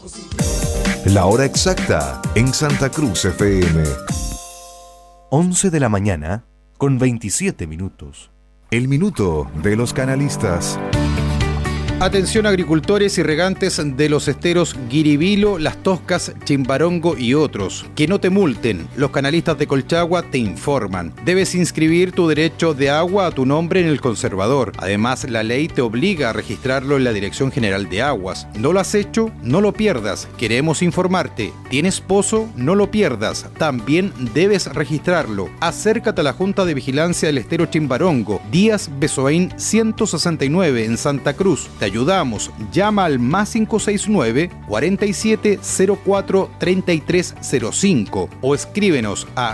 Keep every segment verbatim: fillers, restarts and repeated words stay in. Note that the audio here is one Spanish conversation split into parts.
La hora exacta en Santa Cruz F M. once de la mañana con veintisiete minutos. El minuto de los canalistas. Atención agricultores y regantes de los esteros Guiribilo, Las Toscas, Chimbarongo y otros. Que no te multen. Los canalistas de Colchagua te informan. Debes inscribir tu derecho de agua a tu nombre en el conservador. Además, la ley te obliga a registrarlo en la Dirección General de Aguas. ¿No lo has hecho? No lo pierdas. Queremos informarte. ¿Tienes pozo? No lo pierdas. También debes registrarlo. Acércate a la Junta de Vigilancia del Estero Chimbarongo, Díaz Besoain ciento sesenta y nueve en Santa Cruz. Te ayudamos. Llama al más cinco seis nueve, cuarenta y siete cero cuatro, treinta y tres cero cinco o escríbenos a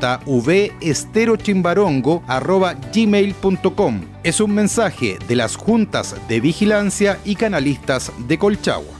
jvesterochimbarongo arroba gmail punto com. Es un mensaje de las juntas de vigilancia y canalistas de Colchagua.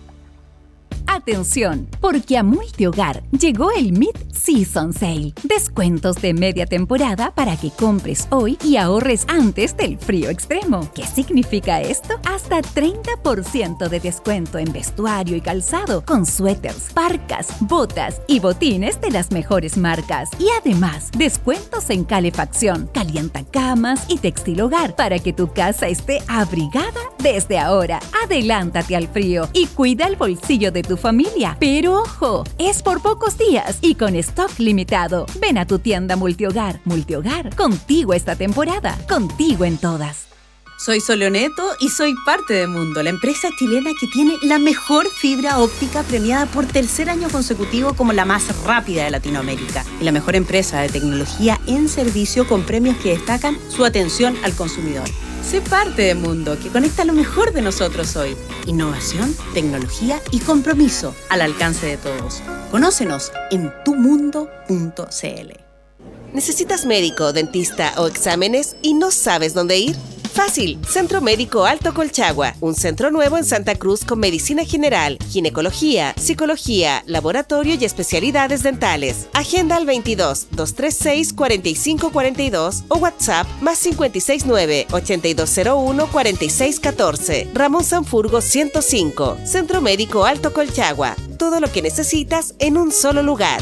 Atención, porque a Multihogar llegó el Mid-Season Sale. Descuentos de media temporada para que compres hoy y ahorres antes del frío extremo. ¿Qué significa esto? Hasta treinta por ciento de descuento en vestuario y calzado, con suéteres, parcas, botas y botines de las mejores marcas. Y además, descuentos en calefacción, calientacamas y textil hogar para que tu casa esté abrigada desde ahora. Adelántate al frío y cuida el bolsillo de tu familia. Pero ojo, es por pocos días y con stock limitado. Ven a tu tienda Multihogar. Multihogar, contigo esta temporada, contigo en todas. Soy Soleoneto y soy parte de Mundo, la empresa chilena que tiene la mejor fibra óptica premiada por tercer año consecutivo como la más rápida de Latinoamérica y la mejor empresa de tecnología en servicio con premios que destacan su atención al consumidor. Sé parte de Mundo, que conecta lo mejor de nosotros hoy. Innovación, tecnología y compromiso al alcance de todos. Conócenos en tu mundo punto c l. ¿Necesitas médico, dentista o exámenes y no sabes dónde ir? Fácil, Centro Médico Alto Colchagua, un centro nuevo en Santa Cruz con medicina general, ginecología, psicología, laboratorio y especialidades dentales. Agenda al veintidós, doscientos treinta y seis, cuarenta y cinco cuarenta y dos o WhatsApp más cincuenta y seis nueve, ochenta y dos cero uno, cuarenta y seis catorce. Ramón Sanfurgo ciento cinco, Centro Médico Alto Colchagua. Todo lo que necesitas en un solo lugar.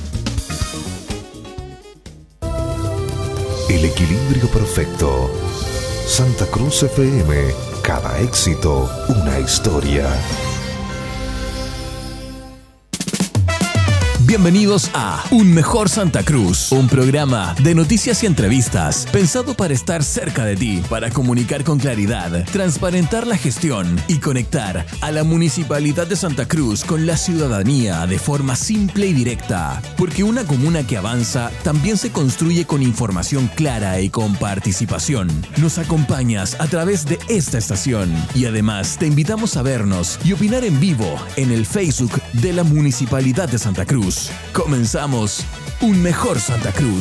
El equilibrio perfecto. Santa Cruz F M, cada éxito, una historia. Bienvenidos a Un Mejor Santa Cruz, un programa de noticias y entrevistas pensado para estar cerca de ti, para comunicar con claridad, transparentar la gestión y conectar a la Municipalidad de Santa Cruz con la ciudadanía de forma simple y directa. Porque una comuna que avanza también se construye con información clara y con participación. Nos acompañas a través de esta estación y además te invitamos a vernos y opinar en vivo en el Facebook de la Municipalidad de Santa Cruz. Comenzamos Un Mejor Santa Cruz.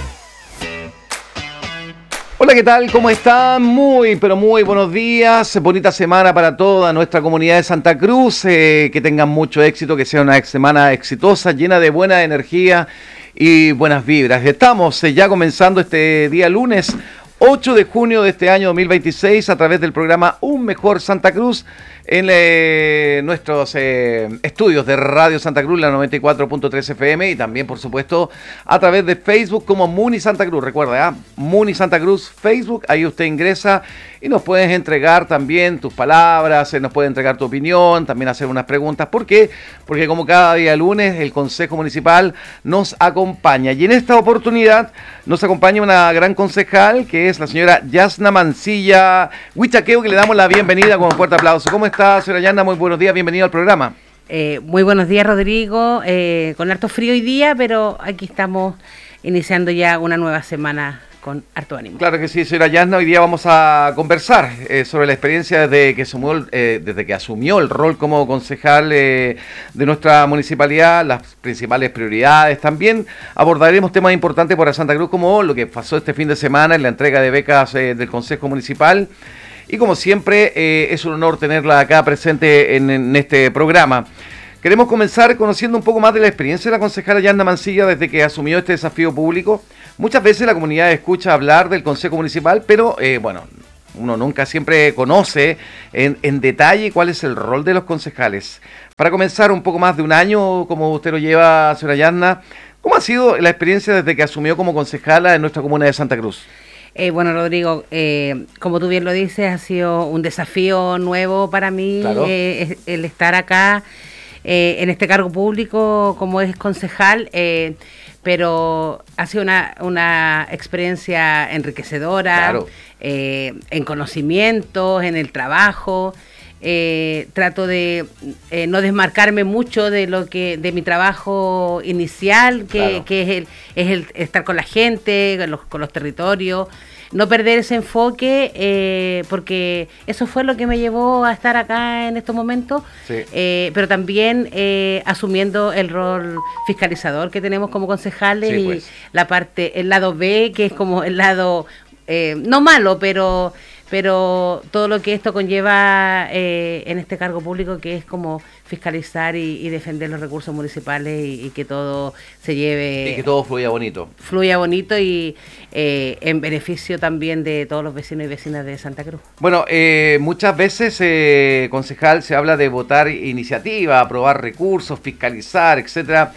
Hola, ¿qué tal? ¿Cómo están? Muy, pero muy buenos días. Bonita semana para toda nuestra comunidad de Santa Cruz. Eh, que tengan mucho éxito, que sea una semana exitosa, llena de buena energía y buenas vibras. Estamos eh, ya comenzando este día lunes, ocho de junio de este año dos mil veintiséis, a través del programa Un Mejor Santa Cruz, en eh, nuestros eh, estudios de Radio Santa Cruz, la noventa y cuatro punto tres F M, y también, por supuesto, a través de Facebook como Muni Santa Cruz. Recuerda, ¿eh? Muni Santa Cruz, Facebook, ahí usted ingresa y nos puedes entregar también tus palabras, eh, nos puede entregar tu opinión, también hacer unas preguntas. ¿Por qué? Porque como cada día lunes, el Consejo Municipal nos acompaña. Y en esta oportunidad nos acompaña una gran concejal, que es la señora Yasna Mancilla Huichaqueo, que le damos la bienvenida con un fuerte aplauso. ¿Cómo está? Señora Yasna, muy buenos días, bienvenido al programa. Eh, muy buenos días, Rodrigo, eh, con harto frío hoy día, pero aquí estamos iniciando ya una nueva semana con harto ánimo. Claro que sí, señora Yasna, hoy día vamos a conversar eh, sobre la experiencia desde que, asumió, eh, desde que asumió el rol como concejal eh, de nuestra municipalidad, las principales prioridades. También abordaremos temas importantes para Santa Cruz, como lo que pasó este fin de semana en la entrega de becas eh, del Consejo Municipal. Y como siempre, eh, es un honor tenerla acá presente en, en este programa. Queremos comenzar conociendo un poco más de la experiencia de la concejala Yasna Mancilla desde que asumió este desafío público. Muchas veces la comunidad escucha hablar del Consejo Municipal, pero eh, bueno, uno nunca siempre conoce en, en detalle cuál es el rol de los concejales. Para comenzar, un poco más de un año, como usted lo lleva, señora Yasna, ¿cómo ha sido la experiencia desde que asumió como concejala en nuestra comuna de Santa Cruz? Eh, bueno, Rodrigo, eh, como tú bien lo dices, ha sido un desafío nuevo para mí, claro. eh, el estar acá eh, en este cargo público como es concejal, eh, pero ha sido una, una experiencia enriquecedora, claro. eh, en conocimientos, en el trabajo. Eh, trato de eh, no desmarcarme mucho de lo que de mi trabajo inicial, que, claro. que es, el, es el estar con la gente, con los, con los territorios, no perder ese enfoque, eh, porque eso fue lo que me llevó a estar acá en estos momentos, sí. eh, pero también eh, asumiendo el rol fiscalizador que tenemos como concejales, sí, pues. y la parte, el lado B, que es como el lado, eh, no malo, pero... pero todo lo que esto conlleva eh, en este cargo público, que es como fiscalizar y, y defender los recursos municipales y, y que todo se lleve... Y que todo fluya bonito. Fluya bonito y eh, en beneficio también de todos los vecinos y vecinas de Santa Cruz. Bueno, eh, muchas veces, eh, concejal, se habla de votar iniciativa, aprobar recursos, fiscalizar, etcétera.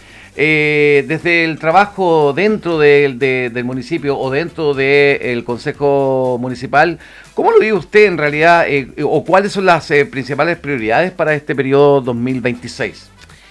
Eh, desde el trabajo dentro de, de, del municipio o dentro del Consejo Municipal, ¿cómo lo vive usted en realidad eh, o cuáles son las eh, principales prioridades para este periodo dos mil veintiséis?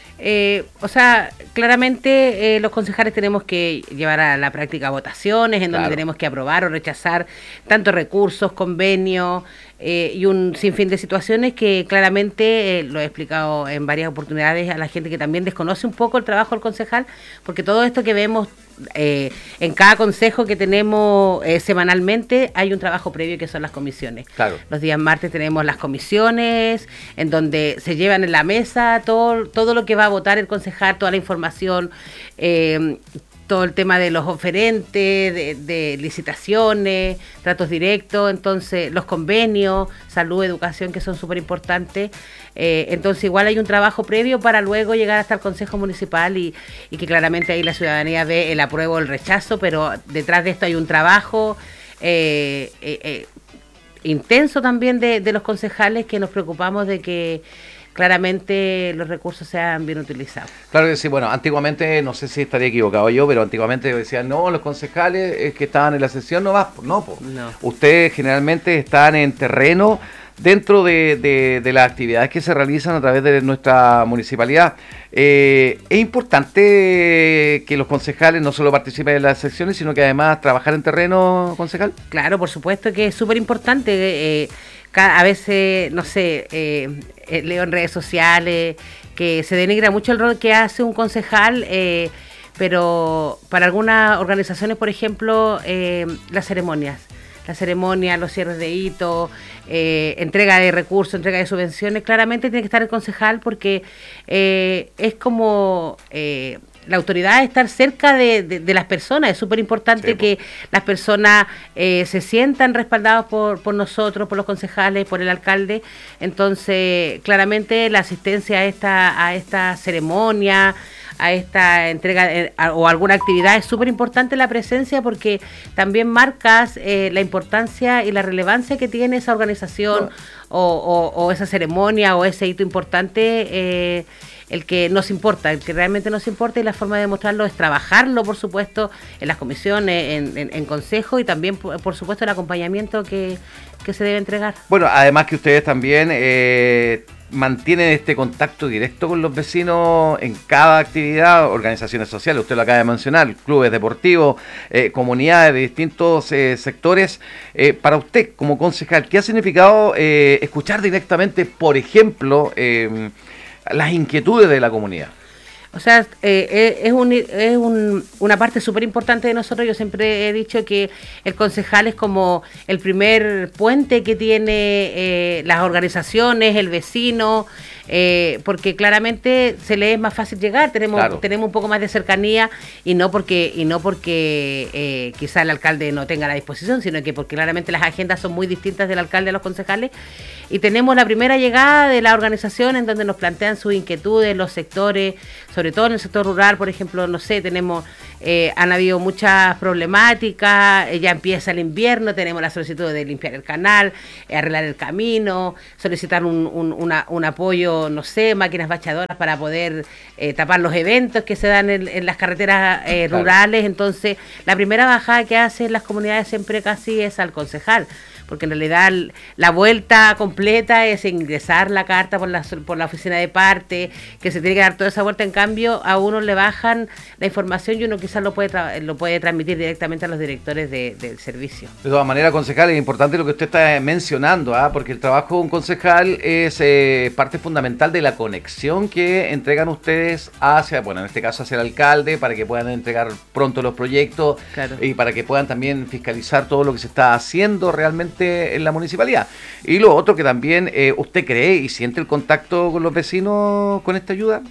Eh, o sea, claramente eh, los concejales tenemos que llevar a la práctica votaciones en donde claro. tenemos que aprobar o rechazar tanto recursos, convenios eh, y un sinfín de situaciones que claramente eh, lo he explicado en varias oportunidades a la gente que también desconoce un poco el trabajo del concejal, porque todo esto que vemos Eh, en cada consejo que tenemos eh, semanalmente hay un trabajo previo que son las comisiones. Claro. Los días martes tenemos las comisiones en donde se llevan en la mesa todo, todo lo que va a votar el concejal, toda la información, eh, todo el tema de los oferentes, de, de licitaciones, tratos directos, entonces los convenios, salud, educación, que son súper importantes. Eh, entonces igual hay un trabajo previo para luego llegar hasta el Consejo Municipal y, y que claramente ahí la ciudadanía ve el apruebo o el rechazo, pero detrás de esto hay un trabajo eh, eh, eh, intenso también de, de los concejales, que nos preocupamos de que claramente los recursos sean bien utilizados. Claro que sí, bueno, antiguamente, no sé si estaría equivocado yo, pero antiguamente decían, no, los concejales eh, que estaban en la sesión no van, no, po. no. Ustedes generalmente están en terreno dentro de, de, de las actividades que se realizan a través de nuestra municipalidad. Eh, es importante que los concejales no solo participen en las sesiones, sino que además trabajar en terreno, concejal. Claro, por supuesto que es súper importante. Eh, a veces, no sé, eh, leo en redes sociales que se denigra mucho el rol que hace un concejal, eh, pero para algunas organizaciones, por ejemplo, eh, las ceremonias, la ceremonia, los cierres de hito, eh, entrega de recursos, entrega de subvenciones, claramente tiene que estar el concejal porque eh, es como... Eh, la autoridad es estar cerca de, de, de las personas. Es súper importante sí, que las personas eh, se sientan respaldados por, por nosotros, por los concejales, por el alcalde. Entonces, claramente la asistencia a esta, a esta ceremonia, a esta entrega eh, a, o alguna actividad es súper importante la presencia, porque también marcas eh, la importancia y la relevancia que tiene esa organización no. o, o, o esa ceremonia o ese hito importante. Eh, el que nos importa, el que realmente nos importa, y la forma de demostrarlo es trabajarlo, por supuesto, en las comisiones, en, en, en consejo, y también, por, por supuesto, el acompañamiento que, que se debe entregar. Bueno, además que ustedes también eh, mantienen este contacto directo con los vecinos en cada actividad, organizaciones sociales, usted lo acaba de mencionar, clubes deportivos, eh, comunidades de distintos eh, sectores. Eh, para usted, como concejal, ¿qué ha significado eh, escuchar directamente, por ejemplo, eh, las inquietudes de la comunidad? O sea, eh, es, un, es un, una parte súper importante de nosotros. Yo siempre he dicho que el concejal es como el primer puente que tiene eh, las organizaciones, el vecino, eh, porque claramente se le es más fácil llegar, tenemos claro. tenemos un poco más de cercanía, y no porque y no porque eh, quizá el alcalde no tenga la disposición, sino que porque claramente las agendas son muy distintas del alcalde a los concejales, y tenemos la primera llegada de la organización en donde nos plantean sus inquietudes, los sectores, sobre sobre todo en el sector rural, por ejemplo, no sé, tenemos, eh, han habido muchas problemáticas, eh, ya empieza el invierno, tenemos la solicitud de limpiar el canal, eh, arreglar el camino, solicitar un, un, una, un apoyo, no sé, máquinas bachadoras para poder eh, tapar los eventos que se dan en, en las carreteras eh, Claro. rurales. Entonces, la primera bajada que hacen las comunidades siempre casi es al concejal, porque en realidad la vuelta completa es ingresar la carta por la, por la oficina de parte, que se tiene que dar toda esa vuelta. En cambio, a uno le bajan la información y uno quizás lo puede tra- lo puede transmitir directamente a los directores de, del servicio. De todas maneras, concejal, es importante lo que usted está mencionando, ¿ah? Porque el trabajo de un concejal es eh, parte fundamental de la conexión que entregan ustedes hacia, bueno, en este caso hacia el alcalde, para que puedan entregar pronto los proyectos, Claro. y para que puedan también fiscalizar todo lo que se está haciendo realmente en la municipalidad. Y lo otro que también, eh, ¿usted cree y siente el contacto con los vecinos con esta ayuda?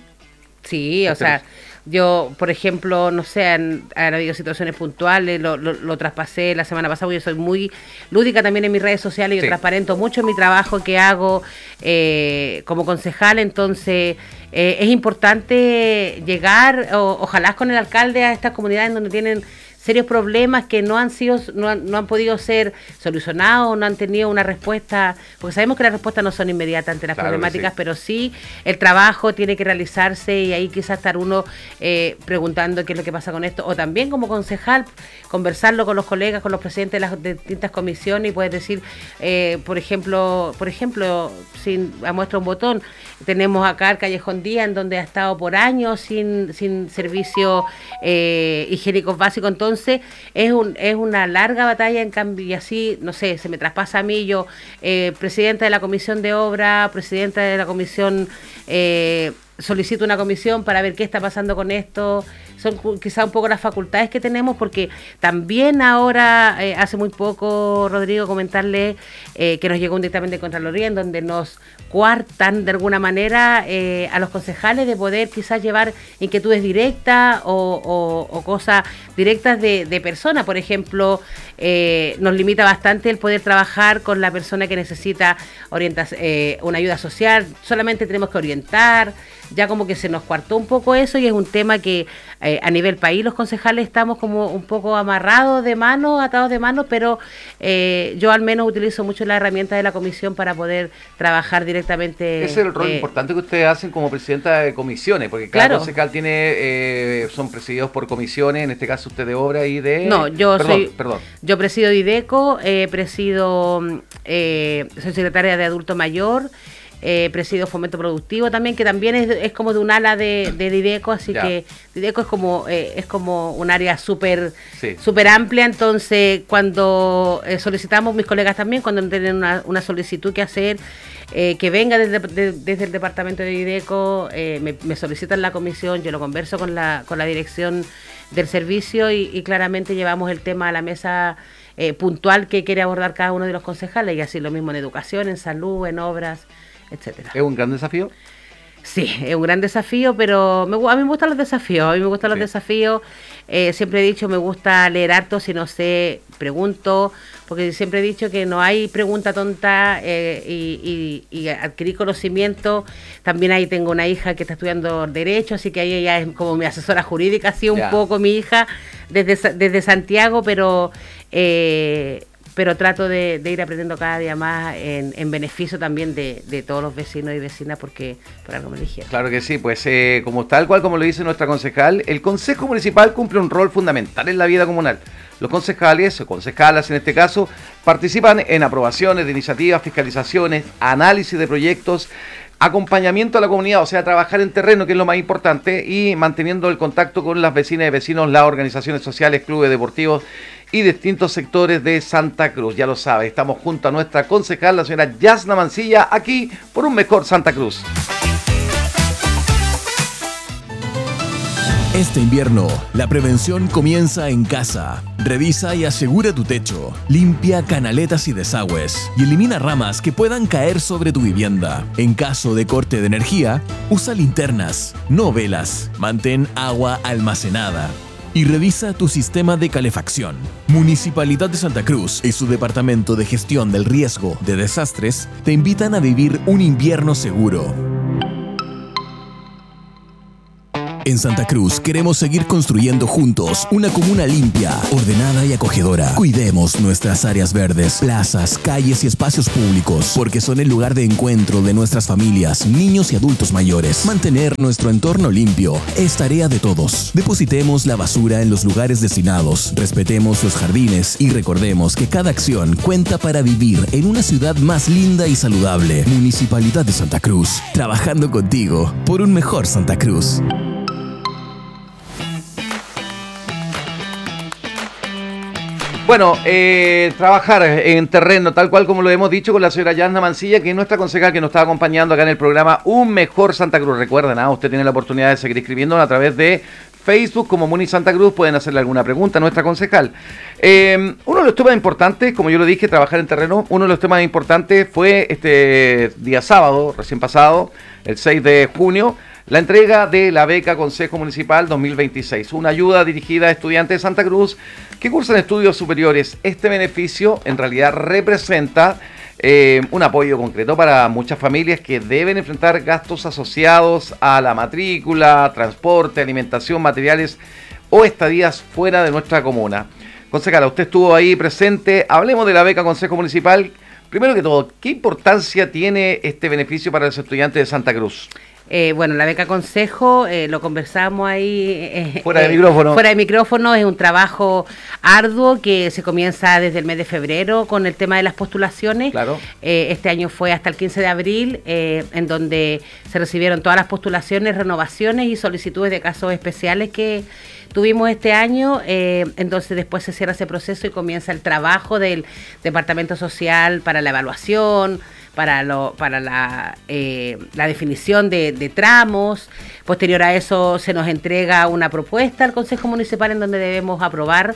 Sí, o sea, yo, por ejemplo, no sé, han, han habido situaciones puntuales, lo, lo, lo traspasé la semana pasada, yo soy muy lúdica también en mis redes sociales, yo Sí. transparento mucho mi trabajo que hago eh, como concejal, entonces eh, es importante llegar, o, ojalá con el alcalde, a estas comunidades donde tienen serios problemas que no han sido, no han, no han podido ser solucionados, no han tenido una respuesta, porque sabemos que las respuestas no son inmediatas ante las Claro que problemáticas, sí. pero sí el trabajo tiene que realizarse y ahí quizás estar uno eh, preguntando qué es lo que pasa con esto, o también como concejal, conversarlo con los colegas, con los presidentes de las distintas comisiones y puedes decir, eh, por ejemplo, por ejemplo, sin a muestra un botón, tenemos acá el Callejón Díaz, en donde ha estado por años sin, sin servicios eh, higiénicos básicos. Entonces es un es una larga batalla, en cambio, y así, no sé, se me traspasa a mí, yo, eh, presidenta de la comisión de obra, presidenta de la comisión, eh, solicito una comisión para ver qué está pasando con esto. Son quizá un poco las facultades que tenemos, porque también ahora, eh, hace muy poco, Rodrigo, comentarle eh, que nos llegó un dictamen de Contraloría en donde nos coartan de alguna manera eh, a los concejales de poder quizás llevar inquietudes directas o, o, o cosas directas de, de personas. Por ejemplo, eh, nos limita bastante el poder trabajar con la persona que necesita orienta- eh, una ayuda social. Solamente tenemos que orientar. Ya como que se nos coartó un poco eso, y es un tema que eh, a nivel país los concejales estamos como un poco amarrados de mano, atados de mano, pero eh, yo al menos utilizo mucho la herramienta de la comisión para poder trabajar directamente. Ese es el rol eh, importante que ustedes hacen como presidenta de comisiones, porque cada Claro. concejal tiene, eh, son presididos por comisiones, en este caso usted de obra y de... No, yo perdón, soy, Perdón, yo presido IDECO, eh, presido, eh, soy secretaria de Adulto Mayor, eh, presido Fomento Productivo también, que también es, es como de un ala de, de IDECO, así Ya. que IDECO es como eh, es como un área súper Sí. súper amplia. Entonces, cuando eh, solicitamos, mis colegas también, cuando tienen una, una solicitud que hacer, eh, que venga desde, de- desde el departamento de IDECO, eh, me, me solicitan la comisión, yo lo converso con la, con la dirección del servicio y, y claramente llevamos el tema a la mesa eh, puntual que quiere abordar cada uno de los concejales, y así lo mismo en educación, en salud, en obras, etcétera. ¿es un gran desafío? Sí, es un gran desafío, pero me, gu- a mí me gustan los desafíos, a mí me gustan Sí. los desafíos. Eh, siempre he dicho, me gusta leer harto, si no sé, pregunto, porque siempre he dicho que no hay pregunta tonta, eh, y, y, y adquirir conocimiento. También ahí tengo una hija que está estudiando Derecho, así que ahí ella es como mi asesora jurídica, así un Ya. poco mi hija, desde, Sa- desde Santiago, pero... Eh, pero trato de, de ir aprendiendo cada día más en, en beneficio también de, de todos los vecinos y vecinas, porque por algo me eligieron. Claro que sí, pues eh, como tal cual como lo dice nuestra concejal, el Consejo Municipal cumple un rol fundamental en la vida comunal. Los concejales o concejalas en este caso participan en aprobaciones de iniciativas, fiscalizaciones, análisis de proyectos, acompañamiento a la comunidad, o sea, trabajar en terreno, que es lo más importante, y manteniendo el contacto con las vecinas y vecinos, las organizaciones sociales, clubes deportivos y distintos sectores de Santa Cruz. Ya lo sabe, estamos junto a nuestra concejal, la señora Yasna Mancilla, aquí por un mejor Santa Cruz. Este invierno, la prevención comienza en casa. Revisa y asegura tu techo. Limpia canaletas y desagües. Y elimina ramas que puedan caer sobre tu vivienda. En caso de corte de energía, usa linternas, no velas. Mantén agua almacenada. Y revisa tu sistema de calefacción. Municipalidad de Santa Cruz y su Departamento de Gestión del Riesgo de Desastres te invitan a vivir un invierno seguro. En Santa Cruz queremos seguir construyendo juntos una comuna limpia, ordenada y acogedora. Cuidemos nuestras áreas verdes, plazas, calles y espacios públicos, porque son el lugar de encuentro de nuestras familias, niños y adultos mayores. Mantener nuestro entorno limpio es tarea de todos. Depositemos la basura en los lugares destinados, respetemos los jardines y recordemos que cada acción cuenta para vivir en una ciudad más linda y saludable. Municipalidad de Santa Cruz, trabajando contigo por un mejor Santa Cruz. Bueno, eh, trabajar en terreno, tal cual como lo hemos dicho con la señora Yasna Mancilla, que es nuestra concejal que nos está acompañando acá en el programa Un Mejor Santa Cruz. Recuerden, ¿ah? Usted tiene la oportunidad de seguir escribiendo a través de Facebook como Muni Santa Cruz, pueden hacerle alguna pregunta a nuestra concejal. Eh, uno de los temas importantes, como yo lo dije, trabajar en terreno, uno de los temas importantes fue este día sábado, recién pasado, el seis de junio, la entrega de la beca Consejo Municipal dos mil veintiséis, una ayuda dirigida a estudiantes de Santa Cruz que cursan estudios superiores. Este beneficio en realidad representa eh, un apoyo concreto para muchas familias que deben enfrentar gastos asociados a la matrícula, transporte, alimentación, materiales o estadías fuera de nuestra comuna. Concejala, usted estuvo ahí presente, hablemos de la beca Consejo Municipal. Primero que todo, ¿qué importancia tiene este beneficio para los estudiantes de Santa Cruz? Eh, bueno, la beca Consejo, eh, lo conversamos ahí. Eh, fuera de eh, micrófono. Fuera de micrófono, es un trabajo arduo que se comienza desde el mes de febrero con el tema de las postulaciones. Claro. Eh, este año fue hasta el quince de abril, eh, en donde se recibieron todas las postulaciones, renovaciones y solicitudes de casos especiales que tuvimos este año. Eh, entonces después se cierra ese proceso y comienza el trabajo del Departamento Social para la evaluación, para lo para la, eh, la definición de, de tramos. Posterior a eso se nos entrega una propuesta al Consejo Municipal en donde debemos aprobar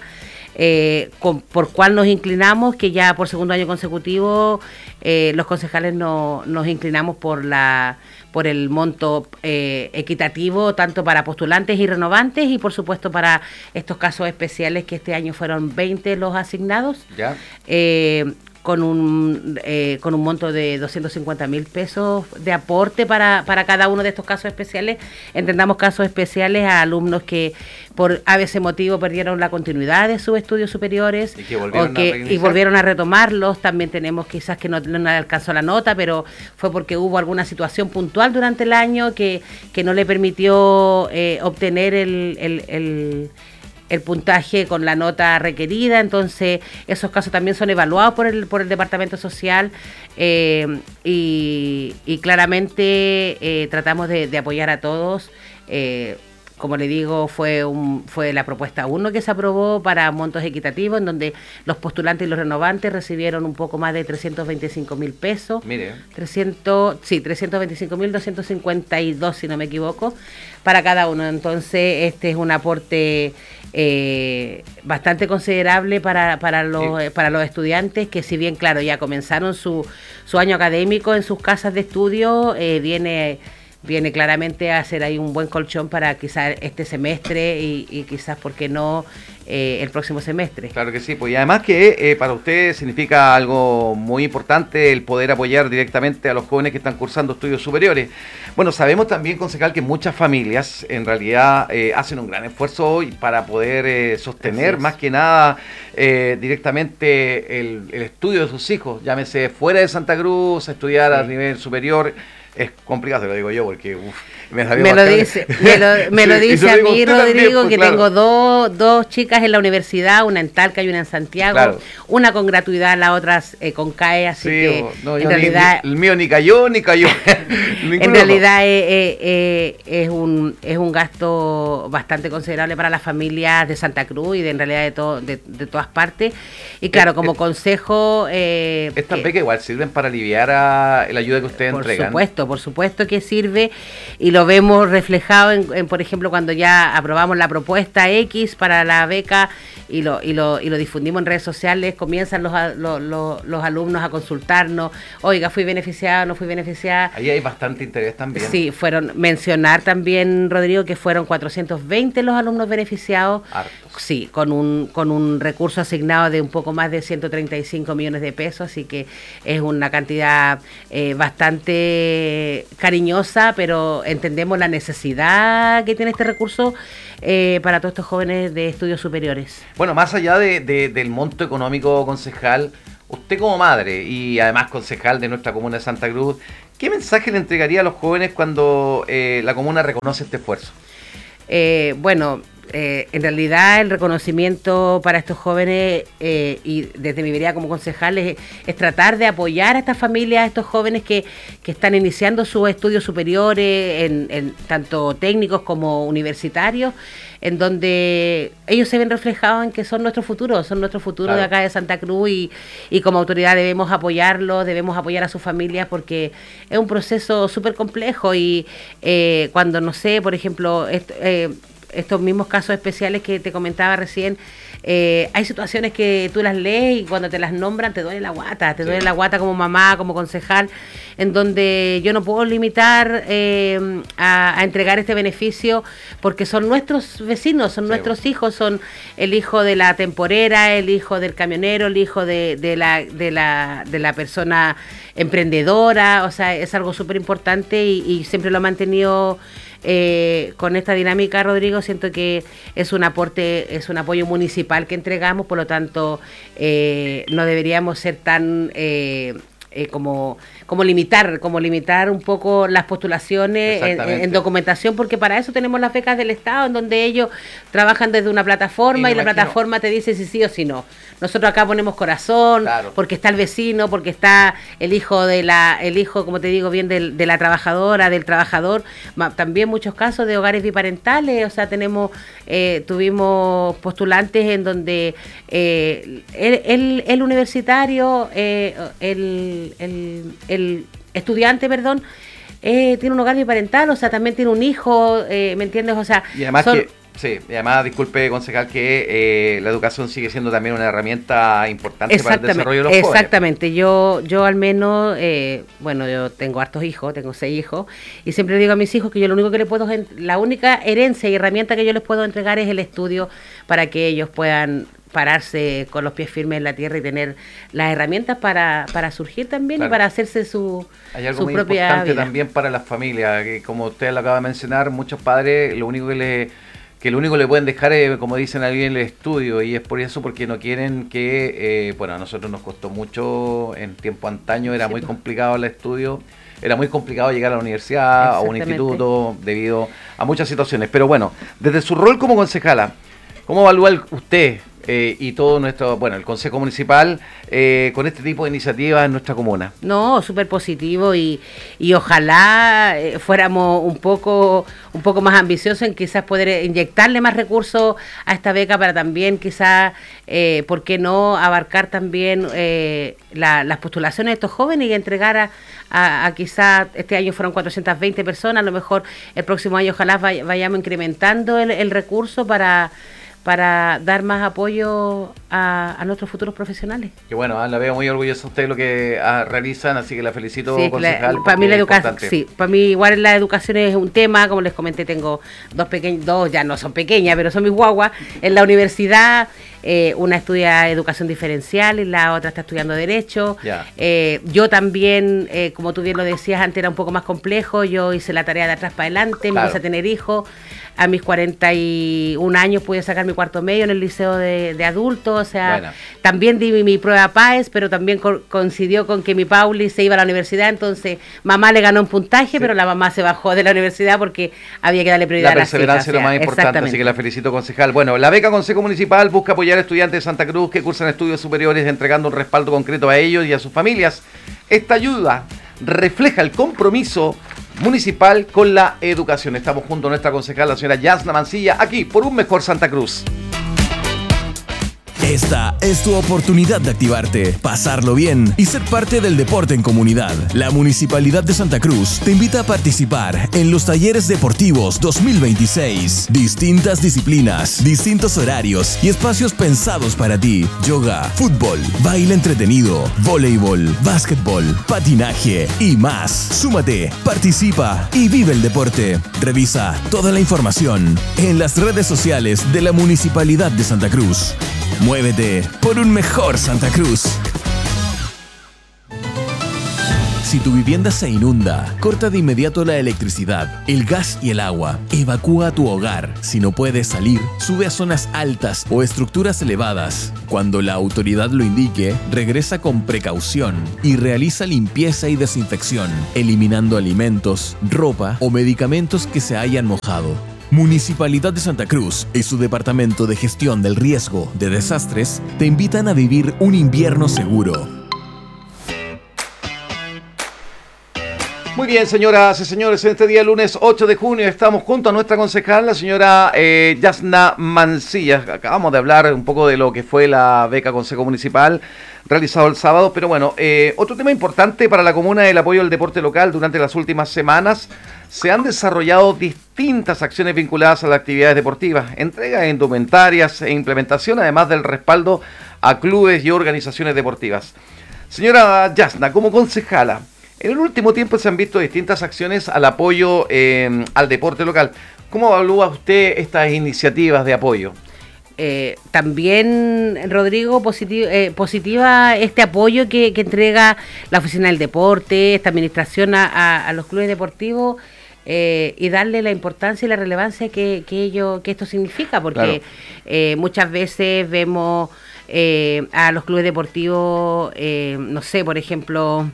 eh, con, por cuál nos inclinamos, que ya por segundo año consecutivo eh, los concejales no, nos inclinamos por la por el monto eh, equitativo tanto para postulantes y renovantes y por supuesto para estos casos especiales que este año fueron veinte los asignados. Ya. Eh, con un eh, con un monto de doscientos cincuenta mil pesos de aporte para, para cada uno de estos casos especiales. Entendamos casos especiales a alumnos que por a veces motivo perdieron la continuidad de sus estudios superiores y, que volvieron, o que, a y volvieron a retomarlos. También tenemos quizás que no, no alcanzó la nota, pero fue porque hubo alguna situación puntual durante el año que, que no le permitió eh, obtener el, el, el el puntaje con la nota requerida. Entonces esos casos también son evaluados por el por el Departamento Social eh, y, y claramente eh, tratamos de, de apoyar a todos. Eh, como le digo, fue un fue la propuesta uno que se aprobó para montos equitativos, en donde los postulantes y los renovantes recibieron un poco más de trescientos veinticinco mil pesos. Mire. trescientos, sí, trescientos veinticinco mil doscientos cincuenta y dos, si no me equivoco, para cada uno. Entonces, este es un aporte eh, bastante considerable para, para, los, sí. para los estudiantes, que si bien, claro, ya comenzaron su, su año académico en sus casas de estudio, eh, viene... viene claramente a hacer ahí un buen colchón para quizás este semestre y, y quizás, ¿por qué no?, eh, el próximo semestre. Claro que sí, pues y además que eh, para usted significa algo muy importante el poder apoyar directamente a los jóvenes que están cursando estudios superiores. Bueno, sabemos también, concejal, que muchas familias en realidad eh, hacen un gran esfuerzo hoy para poder eh, sostener más que nada eh, directamente el, el estudio de sus hijos, llámese fuera de Santa Cruz, a estudiar sí. a nivel superior. Es complicado, te lo digo yo, porque uf, me, me lo dice, me lo, me sí, lo dice a mí, Rodrigo, también, pues, que claro. tengo dos, dos chicas en la universidad, una en Talca y una en Santiago, claro. una con gratuidad, la otra eh, con C A E, así sí, que no, en realidad... Ni, el mío ni cayó, ni cayó. En realidad eh, eh, eh, es, un, es un gasto bastante considerable para las familias de Santa Cruz y de, en realidad de, to, de, de todas partes. Y claro, como eh, consejo... Eh, Estas becas igual sirven para aliviar a la ayuda que ustedes por entregan. Por supuesto, por supuesto que sirve, y lo vemos reflejado en, en, por ejemplo, cuando ya aprobamos la propuesta X para la beca y lo y lo, y lo difundimos en redes sociales, comienzan los, los, los, los alumnos a consultarnos, oiga, fui beneficiada, no fui beneficiada. Ahí hay bastante interés también. Sí, fueron, mencionar también, Rodrigo, que fueron cuatrocientos veinte los alumnos beneficiados. Hartos. Sí, con un con un recurso asignado de un poco más de ciento treinta y cinco millones de pesos, así que es una cantidad eh, bastante cariñosa, pero entendemos la necesidad que tiene este recurso eh, para todos estos jóvenes de estudios superiores. Bueno, más allá de, de, del monto económico, concejal, usted como madre y además concejal de nuestra comuna de Santa Cruz, ¿qué mensaje le entregaría a los jóvenes cuando eh, la comuna reconoce este esfuerzo? Eh, bueno... Eh, en realidad el reconocimiento para estos jóvenes eh, y desde mi vereda como concejal es, es tratar de apoyar a estas familias, a estos jóvenes que, que están iniciando sus estudios superiores, en, en tanto técnicos como universitarios, en donde ellos se ven reflejados en que son nuestro futuro, son nuestro futuro claro. de acá de Santa Cruz y, y como autoridad debemos apoyarlos, debemos apoyar a sus familias porque es un proceso súper complejo y eh, cuando, no sé, por ejemplo, est, eh, estos mismos casos especiales que te comentaba recién, eh, hay situaciones que tú las lees y cuando te las nombran te duele la guata, te sí. duele la guata como mamá, como concejal, en donde yo no puedo limitar eh, a, a entregar este beneficio porque son nuestros vecinos, son sí, nuestros bueno. hijos, son el hijo de la temporera, el hijo del camionero, el hijo de, de, la, de, la, de la persona emprendedora, o sea, es algo súper importante y, y siempre lo ha mantenido. Eh, con esta dinámica, Rodrigo, siento que es un aporte, es un apoyo municipal que entregamos, por lo tanto eh, no deberíamos ser tan eh, eh, como, como limitar, como limitar un poco las postulaciones en, en documentación, porque para eso tenemos las becas del Estado, en donde ellos trabajan desde una plataforma y, y la imagino. plataforma te dice si sí o si no. Nosotros acá ponemos corazón, claro. porque está el vecino, porque está el hijo de la, el hijo, como te digo bien, del, de la trabajadora, del trabajador, también muchos casos de hogares biparentales, o sea, tenemos, eh, tuvimos postulantes en donde eh, el, el, el universitario, eh, el, el, el estudiante, perdón, eh, tiene un hogar biparental, o sea, también tiene un hijo, eh, ¿me entiendes? O sea, y además son, que sí, y además, disculpe, concejal, que eh, la educación sigue siendo también una herramienta importante para el desarrollo de los jóvenes. Exactamente, yo yo al menos, eh, bueno, yo tengo hartos hijos, tengo seis hijos, y siempre digo a mis hijos que yo lo único que les puedo, la única herencia y herramienta que yo les puedo entregar es el estudio para que ellos puedan pararse con los pies firmes en la tierra y tener las herramientas para, para surgir también claro. y para hacerse su, Hay algo su muy propia importante vida. También para las familias, que como usted lo acaba de mencionar, muchos padres lo único que les que lo único que le pueden dejar es, como dicen alguien, el estudio, y es por eso porque no quieren que, eh, bueno, a nosotros nos costó mucho en tiempo antaño, era sí, muy pues. complicado el estudio, era muy complicado llegar a la universidad, a un instituto, debido a muchas situaciones, pero bueno, desde su rol como concejala, ¿cómo evalúa usted eh, y todo nuestro, bueno, el Consejo Municipal eh, con este tipo de iniciativas en nuestra comuna? No, súper positivo y, y ojalá eh, fuéramos un poco un poco más ambiciosos en quizás poder inyectarle más recursos a esta beca para también quizás, eh, ¿por qué no abarcar también eh, la, las postulaciones de estos jóvenes y entregar a, a, a quizás, este año fueron cuatrocientas veinte personas, a lo mejor el próximo año ojalá vay, vayamos incrementando el, el recurso para... para dar más apoyo a, a nuestros futuros profesionales. Que bueno, la veo muy orgullosa usted de lo que ah, realizan, así que la felicito, sí, concejal. La, para mí la educación, sí, para mí igual la educación es un tema, como les comenté, tengo dos pequeños, dos ya no son pequeñas, pero son mis guaguas, en la universidad, eh, una estudia educación diferencial y la otra está estudiando Derecho. Yeah. Eh, yo también, eh, como tú bien lo decías, antes era un poco más complejo, yo hice la tarea de atrás para adelante, claro. me puse a tener hijos. A mis cuarenta y un años pude sacar mi cuarto medio en el liceo de, de adultos, o sea, bueno. también di mi, mi prueba P A E S, pero también co coincidió con que mi Pauli se iba a la universidad, entonces mamá le ganó un puntaje, sí. pero la mamá se bajó de la universidad porque había que darle prioridad a las hijas. La perseverancia es lo más importante, así que la felicito, concejal. Bueno, la beca Consejo Municipal busca apoyar a estudiantes de Santa Cruz que cursan estudios superiores, entregando un respaldo concreto a ellos y a sus familias. Esta ayuda refleja el compromiso municipal con la educación. Estamos junto a nuestra concejal, la señora Yasna Mancilla, aquí por un mejor Santa Cruz. Esta es tu oportunidad de activarte, pasarlo bien y ser parte del deporte en comunidad. La Municipalidad de Santa Cruz te invita a participar en los talleres deportivos dos mil veintiséis. Distintas disciplinas, distintos horarios y espacios pensados para ti. Yoga, fútbol, baile entretenido, voleibol, básquetbol, patinaje y más. Súmate, participa y vive el deporte. Revisa toda la información en las redes sociales de la Municipalidad de Santa Cruz. Muévete por un mejor Santa Cruz. Si tu vivienda se inunda, corta de inmediato la electricidad, el gas y el agua. Evacúa tu hogar. Si no puedes salir, sube a zonas altas o estructuras elevadas. Cuando la autoridad lo indique, regresa con precaución y realiza limpieza y desinfección, eliminando alimentos, ropa o medicamentos que se hayan mojado. Municipalidad de Santa Cruz y su Departamento de Gestión del Riesgo de Desastres te invitan a vivir un invierno seguro. Muy bien, señoras y señores, en este día lunes ocho de junio estamos junto a nuestra concejal, la señora eh, Yasna Mancilla. Acabamos de hablar un poco de lo que fue la beca Consejo Municipal realizado el sábado, pero bueno, eh, otro tema importante para la comuna es el apoyo al deporte local. Durante las últimas semanas se han desarrollado distintas acciones vinculadas a las actividades deportivas, entrega de indumentarias e implementación, además del respaldo a clubes y organizaciones deportivas. Señora Yasna, como concejala, en el último tiempo se han visto distintas acciones al apoyo eh, al deporte local. ¿Cómo evalúa usted estas iniciativas de apoyo? Eh, también, Rodrigo, positivo, eh, positiva este apoyo que, que entrega la Oficina del Deporte, esta administración a, a, a los clubes deportivos, eh, y darle la importancia y la relevancia que, que, ello, que esto significa, porque claro. eh, muchas veces vemos eh, a los clubes deportivos, eh, no sé, por ejemplo...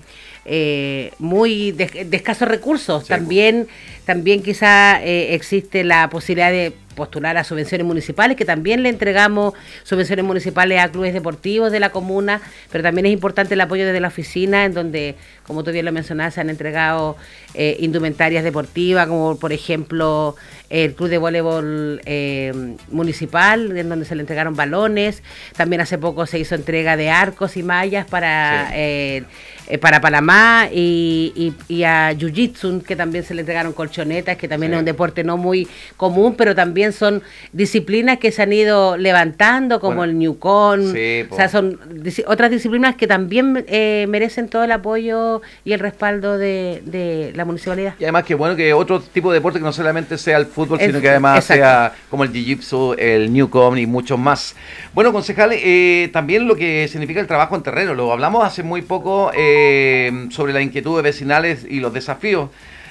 Eh, muy de, de escasos recursos. Sí. También, también quizá eh, existe la posibilidad de postular a subvenciones municipales, que también le entregamos subvenciones municipales a clubes deportivos de la comuna, pero también es importante el apoyo desde la oficina, en donde, como tú bien lo mencionabas, se han entregado eh, indumentarias deportivas, como por ejemplo el club de voleibol eh, municipal, en donde se le entregaron balones. También hace poco se hizo entrega de arcos y mallas para... Sí. Eh, Eh, para Panamá y, y, y a Jiu-Jitsu, que también se le entregaron colchonetas, que también sí. es un deporte no muy común, pero también son disciplinas que se han ido levantando, como bueno, el Newcon, sí, o sea, son dis- otras disciplinas que también eh, merecen todo el apoyo y el respaldo de, de la municipalidad. Y además que bueno que otro tipo de deporte que no solamente sea el fútbol, es, sino que además exacto. sea como el Jiu-Jitsu, el Newcon y muchos más. Bueno, concejal, eh, también lo que significa el trabajo en terreno, lo hablamos hace muy poco, eh, sobre las inquietudes vecinales y los desafíos.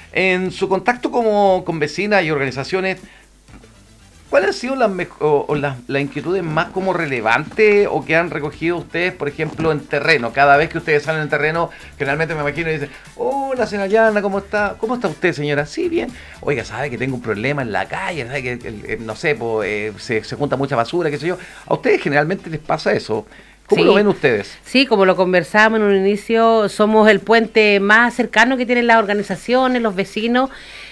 En su contacto como, con vecinas y organizaciones, ¿cuáles han sido las, o, o las, las inquietudes más como relevantes o que han recogido ustedes, por ejemplo, en terreno? Cada vez que ustedes salen en terreno, generalmente me imagino y dicen, hola señora Yana, ¿cómo está? ¿Cómo está usted, señora? Sí, bien. Oiga, ¿sabe que tengo un problema en la calle? ¿Sabe que, el, el, no sé, pues, eh, se, se junta mucha basura, qué sé yo? ¿A ustedes generalmente les pasa eso? ¿Cómo sí. lo ven ustedes? Sí, como lo conversábamos en un inicio, somos el puente más cercano que tienen las organizaciones, los vecinos.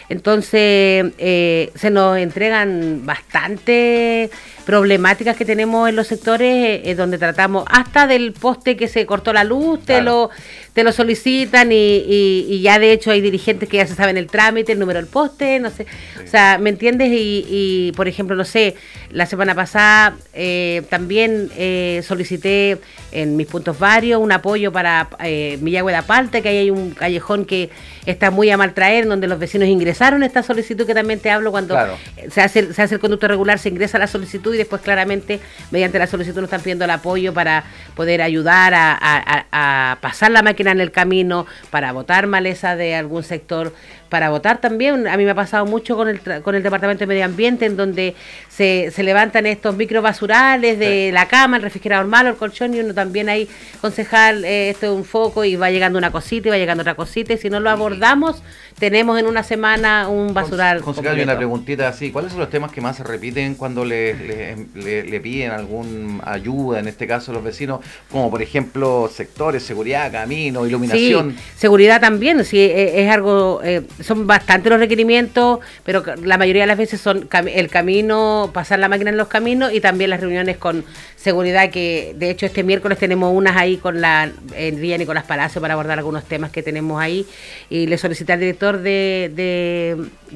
Entonces, eh, se nos entregan bastante problemáticas que tenemos en los sectores, eh, donde tratamos hasta del poste que se cortó la luz, te, claro. lo, te lo solicitan y, y, y ya de hecho hay dirigentes que ya se saben el trámite, el número del poste, no sé. Sí. O sea, ¿me entiendes? Y, y, por ejemplo, no sé, la semana pasada eh, también eh, solicité en mis puntos varios un apoyo para eh, Millagüe de Palta, que ahí hay un callejón que está muy a mal traer, donde los vecinos ingresaron esta solicitud, que también te hablo cuando claro. se hace se hace el conducto regular, se ingresa la solicitud y después claramente mediante la solicitud nos están pidiendo el apoyo para poder ayudar a, a, a, a pasar la máquina en el camino, para botar maleza de algún sector, para votar también. A mí me ha pasado mucho con el con el Departamento de Medio Ambiente, en donde se, se levantan estos microbasurales de sí. la cama, el refrigerador malo, el colchón, y uno también ahí, concejal, eh, esto es un foco y va llegando una cosita y va llegando otra cosita, y si no lo abordamos, tenemos en una semana un basural. Concejal, hay una preguntita así, ¿cuáles son los temas que más se repiten cuando le, le, le, le piden alguna ayuda, en este caso los vecinos, como por ejemplo sectores, seguridad, camino, iluminación? Sí, seguridad también, sí, es, es algo... Eh, son bastantes los requerimientos, pero la mayoría de las veces son cam- el camino, pasar la máquina en los caminos y también las reuniones con seguridad, que de hecho este miércoles tenemos unas ahí con la en Villa Nicolás Palacio para abordar algunos temas que tenemos ahí, y le solicité al director de, de,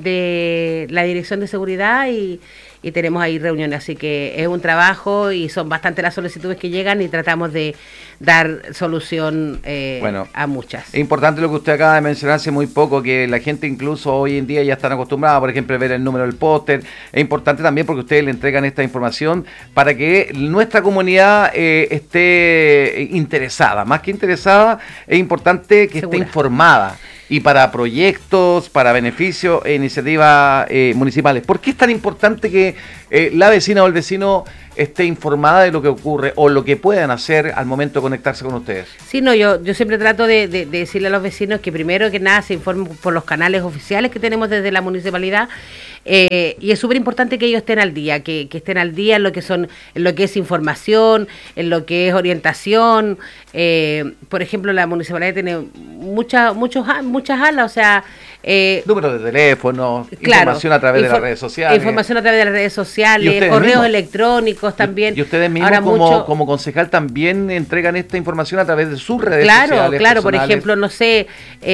de la Dirección de Seguridad y y tenemos ahí reuniones, así que es un trabajo y son bastantes las solicitudes que llegan y tratamos de dar solución eh, bueno, a muchas. Es importante lo que usted acaba de mencionar hace muy poco, que la gente incluso hoy en día ya están acostumbrada, por ejemplo, a ver el número del póster. Es importante también porque ustedes le entregan esta información para que nuestra comunidad eh, esté interesada. Más que interesada, es importante que Segura. esté informada. Y para proyectos, para beneficios e iniciativas eh, municipales. ¿Por qué es tan importante que eh, la vecina o el vecino esté informada de lo que ocurre o lo que puedan hacer al momento de conectarse con ustedes? Sí, no, yo, yo siempre trato de, de, de decirle a los vecinos que primero que nada se informen por los canales oficiales que tenemos desde la municipalidad. Eh, y es súper importante que ellos estén al día, que, que estén al día en lo que son, en lo que es información, en lo que es orientación. Eh, por ejemplo, la municipalidad tiene muchas muchos muchas alas, o sea, eh, número de teléfono, claro, información a través infor- de las redes sociales, información a través de las redes sociales, correos mismos? electrónicos también. Y, y ustedes mismos Ahora como, mucho, como concejal también entregan esta información a través de sus redes claro, sociales. Claro, claro, por personales. ejemplo, no sé.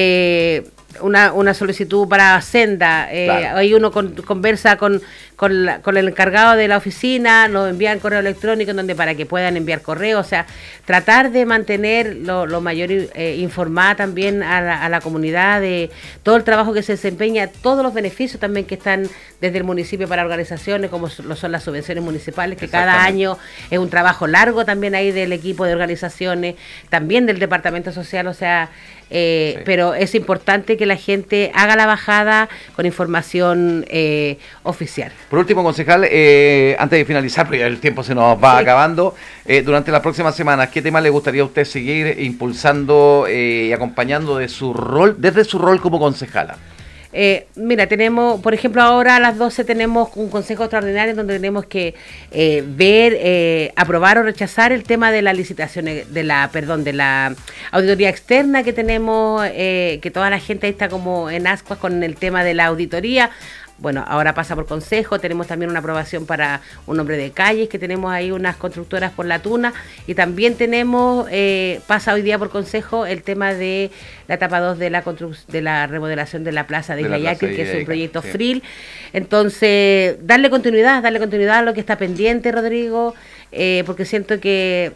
Eh, Una, una solicitud para Senda, eh, claro. Ahí uno con, conversa con, con, la, con el encargado de la oficina, nos envían correo electrónico en donde para que puedan enviar correo, o sea, tratar de mantener lo, lo mayor eh, informada también a la, a la comunidad de todo el trabajo que se desempeña, todos los beneficios también que están desde el municipio para organizaciones, como lo son las subvenciones municipales, que cada año es un trabajo largo también ahí del equipo de organizaciones, también del departamento social, o sea, eh, sí. Pero es importante que la gente haga la bajada con información eh, oficial. Por último, concejal, eh, antes de finalizar, porque el tiempo se nos va sí. acabando, eh, durante las próximas semanas, ¿qué temas le gustaría a usted seguir impulsando eh, y acompañando de su rol, desde su rol como concejala? Eh, mira, tenemos, por ejemplo, ahora a las doce tenemos un consejo extraordinario donde tenemos que eh, ver, eh, aprobar o rechazar el tema de la licitación, de la, perdón, de la auditoría externa que tenemos, eh, que toda la gente ahí está como en ascuas con el tema de la auditoría. Bueno, ahora pasa por consejo, tenemos también una aprobación para un nombre de calles, que tenemos ahí unas constructoras por la Tuna, y también tenemos, eh, pasa hoy día por consejo el tema de la etapa dos de la constru- de la remodelación de la plaza de Isla Yaqui, que es un proyecto sí. F R I L. Entonces, darle continuidad, darle continuidad a lo que está pendiente, Rodrigo, eh, porque siento que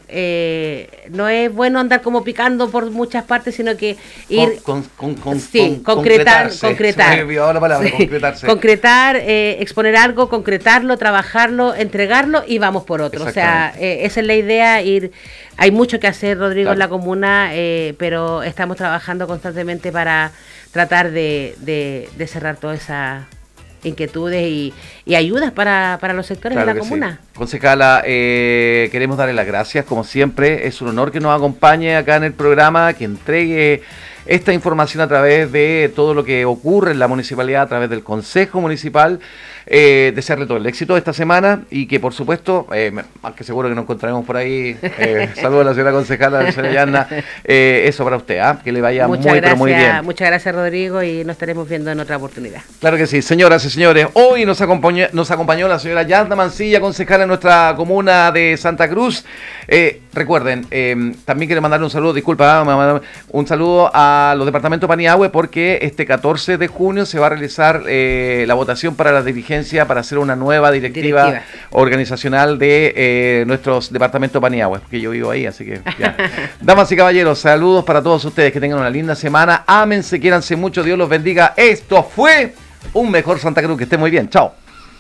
eh, no es bueno andar como picando por muchas partes, sino que ir... Con, con, con, sí, con, concretar, concretar. Se me olvidó la palabra, sí, concretarse. Concretar, eh, exponer algo, concretarlo, trabajarlo, entregarlo y vamos por otro. O sea, eh, esa es la idea, ir... Hay mucho que hacer, Rodrigo, claro. en la comuna, eh, pero estamos trabajando constantemente para tratar de, de, de cerrar todas esas inquietudes y, y ayudas para, para los sectores claro de la comuna. Sí. Concejala, eh, queremos darle las gracias, como siempre. Es un honor que nos acompañe acá en el programa, que entregue esta información a través de todo lo que ocurre en la municipalidad, a través del Consejo Municipal. Eh, desearle todo el éxito esta semana y que por supuesto, eh, más que seguro que nos encontraremos por ahí, eh, saludos a la señora concejala, la señora Yanna, eh, eso para usted, ¿eh? Que le vaya muchas muy gracias, pero muy bien. Muchas gracias, Rodrigo, y nos estaremos viendo en otra oportunidad. Claro que sí, señoras y señores, hoy nos acompañó, nos acompañó la señora Yanna Mancilla, concejala en nuestra comuna de Santa Cruz. Eh, recuerden, eh, también quiero mandarle un saludo, disculpa, un saludo a los departamentos Paniagüe, porque este catorce de junio se va a realizar eh, la votación para las dirigencias para hacer una nueva directiva, directiva. organizacional de eh, nuestros departamentos Paniagüe, porque yo vivo ahí, así que ya. Damas y caballeros, saludos para todos ustedes, que tengan una linda semana, ámense, quiéranse mucho, Dios los bendiga. Esto fue Un Mejor Santa Cruz, que esté muy bien, chao.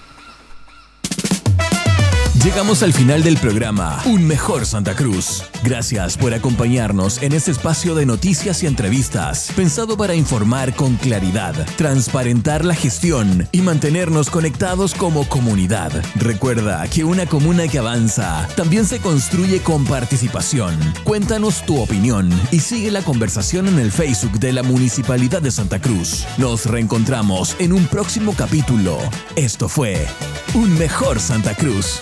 Llegamos al final del programa Un Mejor Santa Cruz. Gracias por acompañarnos en este espacio de noticias y entrevistas, pensado para informar con claridad, transparentar la gestión y mantenernos conectados como comunidad. Recuerda que una comuna que avanza también se construye con participación. Cuéntanos tu opinión y sigue la conversación en el Facebook de la Municipalidad de Santa Cruz. Nos reencontramos en un próximo capítulo. Esto fue Un Mejor Santa Cruz.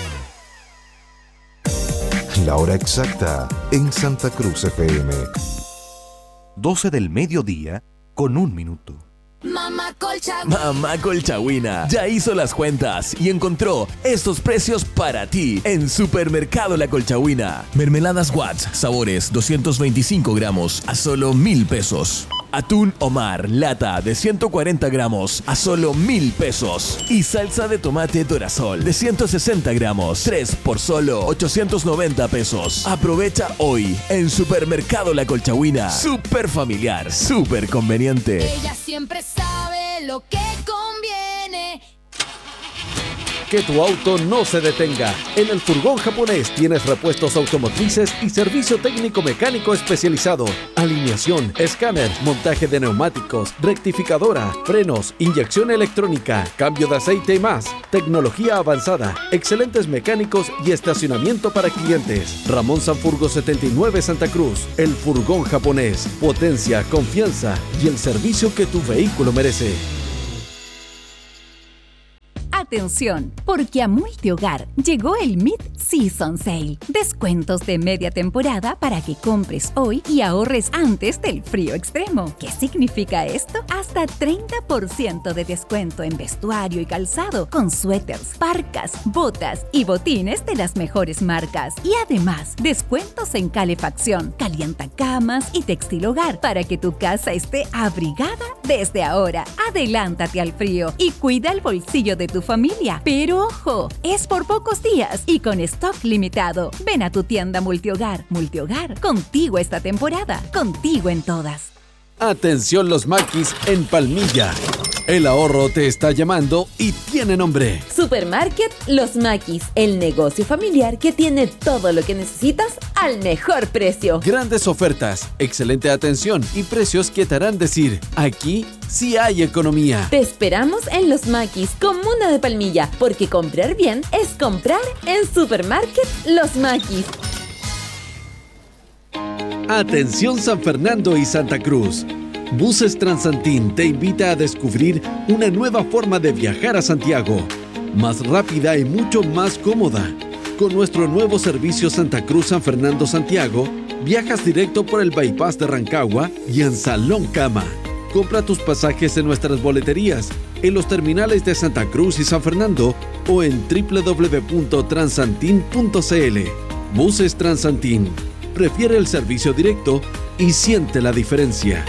La hora exacta en Santa Cruz F M. doce del mediodía con un minuto. Mamá Colchagüina. Mamá Colchagüina ya hizo las cuentas y encontró estos precios para ti en Supermercado La Colchagüina. Mermeladas Watts, sabores doscientos veinticinco gramos a solo mil pesos. Atún Omar, lata de ciento cuarenta gramos a solo mil pesos. Y salsa de tomate Dorasol de ciento sesenta gramos, tres por solo ochocientos noventa pesos. Aprovecha hoy en Supermercado La Colchagüina. Súper familiar, súper conveniente. Ella siempre sabe lo que conviene. Que tu auto no se detenga. En el Furgón Japonés tienes repuestos automotrices y servicio técnico mecánico especializado. Alineación, escáner, montaje de neumáticos, rectificadora, frenos, inyección electrónica, cambio de aceite y más. Tecnología avanzada, excelentes mecánicos y estacionamiento para clientes. Ramón Sanfurgo setenta y nueve Santa Cruz. El Furgón Japonés. Potencia, confianza y el servicio que tu vehículo merece. Atención, porque a Multihogar llegó el Mid-Season Sale. Descuentos de media temporada para que compres hoy y ahorres antes del frío extremo. ¿Qué significa esto? Hasta treinta por ciento de descuento en vestuario y calzado, con suéteres, parcas, botas y botines de las mejores marcas. Y además, descuentos en calefacción, calientacamas y textil hogar para que tu casa esté abrigada desde ahora. Adelántate al frío y cuida el bolsillo de tu familia. Pero ojo, es por pocos días y con stock limitado. Ven a tu tienda Multihogar. Multihogar, contigo esta temporada, contigo en todas. Atención los maquis en Palmilla. El ahorro te está llamando y tiene nombre. Supermarket Los Maquis, el negocio familiar que tiene todo lo que necesitas al mejor precio. Grandes ofertas, excelente atención y precios que te harán decir, aquí sí hay economía. Te esperamos en Los Maquis, comuna de Palmilla, porque comprar bien es comprar en Supermarket Los Maquis. Atención San Fernando y Santa Cruz. Buses Transantín te invita a descubrir una nueva forma de viajar a Santiago, más rápida y mucho más cómoda. Con nuestro nuevo servicio Santa Cruz San Fernando Santiago, viajas directo por el bypass de Rancagua y en Salón Cama. Compra tus pasajes en nuestras boleterías, en los terminales de Santa Cruz y San Fernando o en doble u doble u doble u punto transantin punto c l. Buses Transantín. Prefiere el servicio directo y siente la diferencia.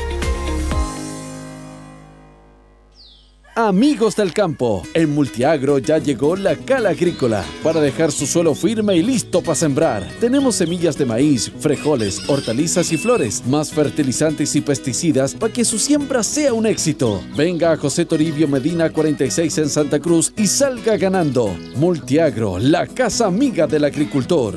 Amigos del campo, en Multiagro ya llegó la Cala Agrícola para dejar su suelo firme y listo para sembrar. Tenemos semillas de maíz, frijoles, hortalizas y flores, más fertilizantes y pesticidas para que su siembra sea un éxito. Venga a José Toribio Medina cuarenta y seis en Santa Cruz y salga ganando. Multiagro, la casa amiga del agricultor.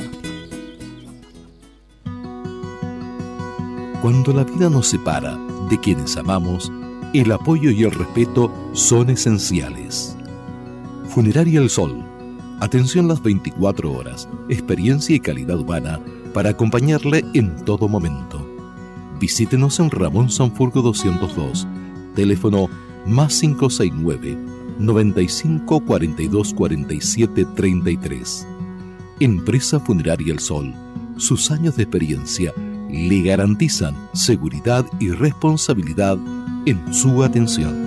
Cuando la vida nos separa de quienes amamos, el apoyo y el respeto son esenciales. Funeraria El Sol. Atención las veinticuatro horas, experiencia y calidad humana para acompañarle en todo momento. Visítenos en Ramón Sanfurgo doscientos dos, teléfono más cinco seis nueve, noventa y cinco cuarenta y dos cuarenta y siete treinta y tres. Empresa Funeraria El Sol. Sus años de experiencia le garantizan seguridad y responsabilidad en su atención.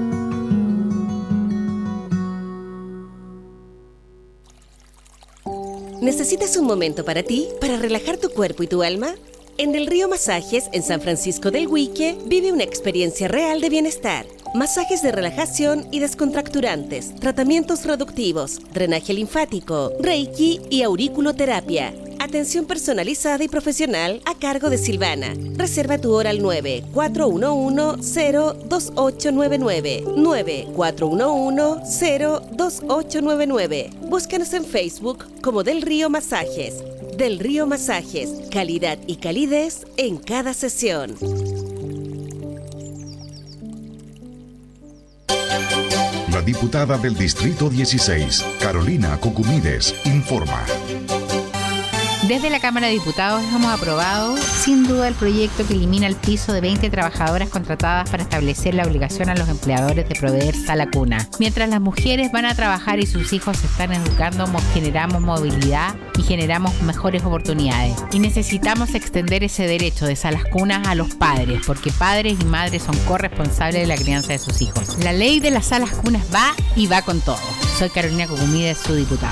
¿Necesitas un momento para ti, para relajar tu cuerpo y tu alma? En Del Río Masajes, en San Francisco del Huique, vive una experiencia real de bienestar. Masajes de relajación y descontracturantes, tratamientos reductivos, drenaje linfático, reiki y auriculoterapia. Atención personalizada y profesional a cargo de Silvana. Reserva tu hora al nueve cuatro uno uno cero dos ocho nueve nueve. nueve cuatro uno uno cero dos ocho nueve nueve. Búscanos en Facebook como Del Río Masajes. Del Río Masajes, calidad y calidez en cada sesión. La diputada del Distrito dieciséis, Carolina Cocumides, informa. Desde la Cámara de Diputados hemos aprobado sin duda el proyecto que elimina el piso de veinte trabajadoras contratadas para establecer la obligación a los empleadores de proveer sala cuna. Mientras las mujeres van a trabajar y sus hijos se están educando, generamos movilidad y generamos mejores oportunidades. Y necesitamos extender ese derecho de salas cunas a los padres, porque padres y madres son corresponsables de la crianza de sus hijos. La ley de las salas cunas va y va con todo. Soy Carolina Cucumides, su diputada.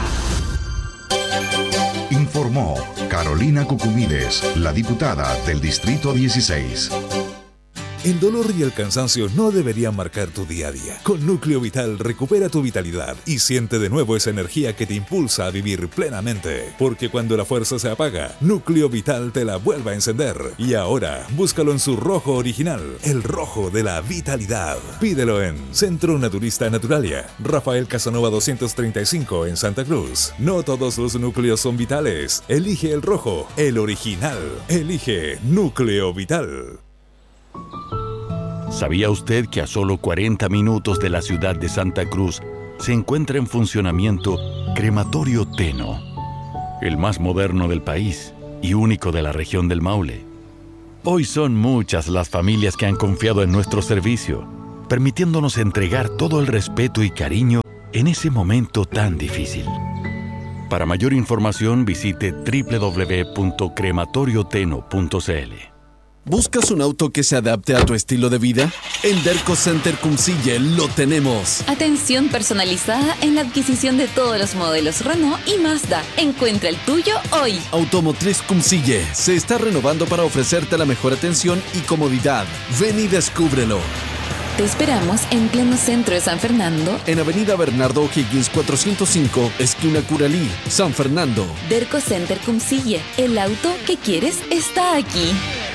Informó Carolina Cucumides, la diputada del Distrito dieciséis. El dolor y el cansancio no deberían marcar tu día a día. Con Núcleo Vital recupera tu vitalidad y siente de nuevo esa energía que te impulsa a vivir plenamente. Porque cuando la fuerza se apaga, Núcleo Vital te la vuelve a encender. Y ahora, búscalo en su rojo original, el rojo de la vitalidad. Pídelo en Centro Naturista Naturalia, Rafael Casanova doscientos treinta y cinco en Santa Cruz. No todos los núcleos son vitales. Elige el rojo, el original. Elige Núcleo Vital. ¿Sabía usted que a solo cuarenta minutos de la ciudad de Santa Cruz se encuentra en funcionamiento Crematorio Teno, el más moderno del país y único de la región del Maule? Hoy son muchas las familias que han confiado en nuestro servicio, permitiéndonos entregar todo el respeto y cariño en ese momento tan difícil. Para mayor información visite doble u doble u doble u punto crematorio teno punto c l. ¿Buscas un auto que se adapte a tu estilo de vida? En Derco Center Cumcille lo tenemos. Atención personalizada en la adquisición de todos los modelos Renault y Mazda. Encuentra el tuyo hoy. Automotriz Cumcille se está renovando para ofrecerte la mejor atención y comodidad. Ven y descúbrelo. Te esperamos en pleno centro de San Fernando, en Avenida Bernardo O'Higgins cuatrocientos cinco, esquina Curalí, San Fernando. Derco Center Cumcille, el auto que quieres está aquí.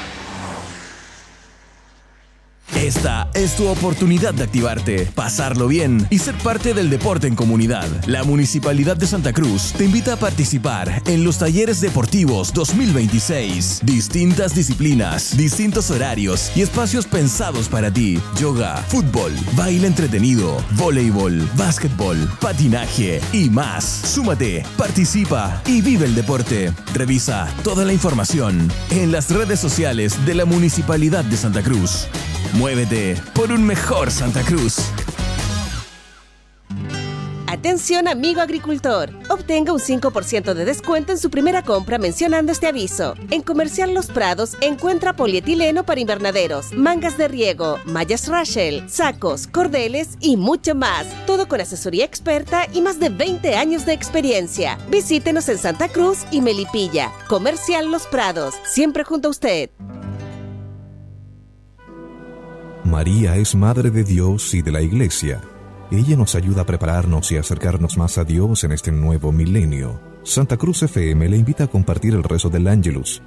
Esta es tu oportunidad de activarte, pasarlo bien y ser parte del deporte en comunidad. La Municipalidad de Santa Cruz te invita a participar en los talleres deportivos dos mil veintiséis. Distintas disciplinas, distintos horarios y espacios pensados para ti. Yoga, fútbol, baile entretenido, voleibol, básquetbol, patinaje y más. Súmate, participa y vive el deporte. Revisa toda la información en las redes sociales de la Municipalidad de Santa Cruz. Muévete por un mejor Santa Cruz. Atención, amigo agricultor. Obtenga un cinco por ciento de descuento en su primera compra mencionando este aviso. En Comercial Los Prados encuentra polietileno para invernaderos, mangas de riego, mallas Rachel, sacos, cordeles y mucho más. Todo con asesoría experta y más de veinte años de experiencia. Visítenos en Santa Cruz y Melipilla. Comercial Los Prados, siempre junto a usted. María es Madre de Dios y de la Iglesia. Ella nos ayuda a prepararnos y acercarnos más a Dios en este nuevo milenio. Santa Cruz F M le invita a compartir el rezo del Ángelus.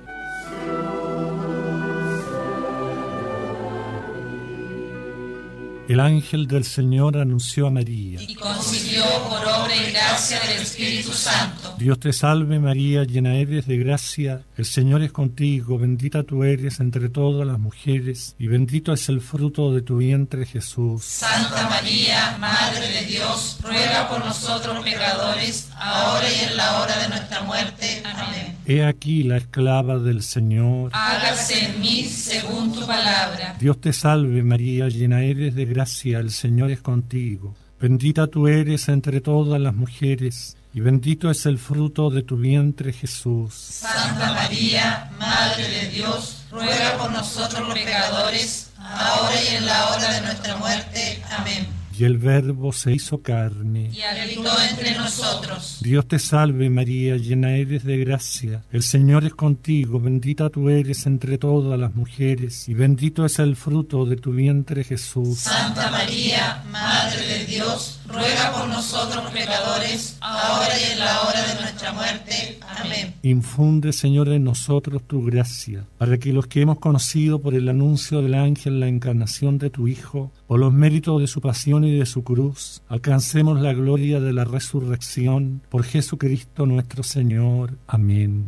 El ángel del Señor anunció a María. Y concibió por obra y gracia del Espíritu Santo. Dios te salve María, llena eres de gracia, el Señor es contigo, bendita tú eres entre todas las mujeres, y bendito es el fruto de tu vientre Jesús. Santa María, Madre de Dios, ruega por nosotros pecadores, ahora y en la hora de nuestra muerte. Amén. He aquí la esclava del Señor. Hágase en mí según tu palabra. Dios te salve María, llena eres de gracia, el Señor es contigo. Bendita tú eres entre todas las mujeres, y bendito es el fruto de tu vientre Jesús. Santa María, Madre de Dios, ruega por nosotros los pecadores, ahora y en la hora de nuestra muerte. Amén. Y el Verbo se hizo carne, y habitó entre nosotros. Dios te salve María, llena eres de gracia, el Señor es contigo, bendita tú eres entre todas las mujeres, y bendito es el fruto de tu vientre Jesús. Santa María, Madre de Dios, ruega por nosotros pecadores, ahora y en la hora de nuestra muerte. Amén. Infunde, Señor, en nosotros tu gracia, para que los que hemos conocido por el anuncio del ángel la encarnación de tu Hijo, por los méritos de su pasión y de su cruz, alcancemos la gloria de la resurrección, por Jesucristo nuestro Señor. Amén.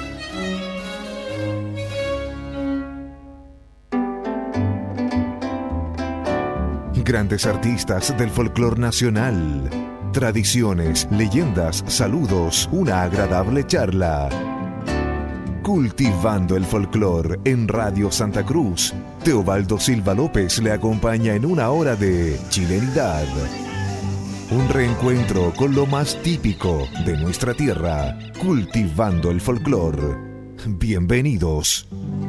Grandes artistas del folclor nacional, tradiciones, leyendas, saludos, una agradable charla. Cultivando el folclor en Radio Santa Cruz. Teobaldo Silva López le acompaña en una hora de chilenidad. Un reencuentro con lo más típico de nuestra tierra. Cultivando el folclor. Bienvenidos.